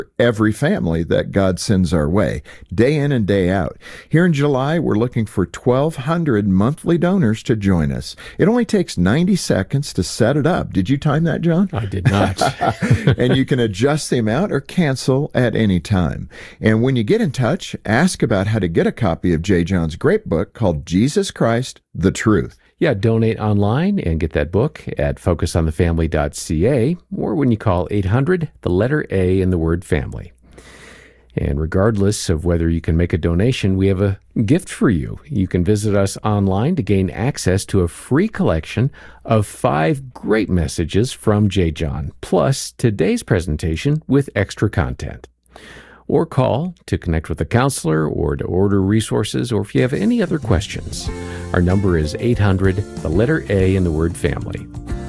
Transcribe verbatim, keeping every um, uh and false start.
every family that God sends our way, day in and day out. Here in July, we're looking for twelve hundred monthly donors to join us. It only takes ninety seconds to set it up. Did you time that, John? I did not. And you can adjust the amount or cancel at any time. And when you get in touch, ask about how to get a copy of J. John's great book called Jesus Christ, the Truth. Yeah, donate online and get that book at focus on the family dot c a or when you call eight hundred, the letter A in the word family. And regardless of whether you can make a donation, we have a gift for you. You can visit us online to gain access to a free collection of five great messages from J. John, plus today's presentation with extra content. Or call to connect with a counselor or to order resources, or if you have any other questions. Our number is eight hundred, the letter A in the word family.